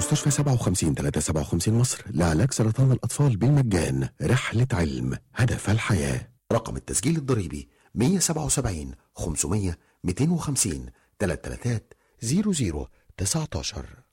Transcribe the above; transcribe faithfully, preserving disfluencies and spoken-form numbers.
مستشفى سبعة وخمسين ثلاثمائة وسبعة وخمسين مصر لعلاج سرطان الأطفال بالمجان. رحلة علم هدف الحياة. رقم التسجيل الضريبي مية وسبعة وسبعين خمسمية مئتين وخمسين ثلاثة ثلاثة صفر صفر تسعة عشر.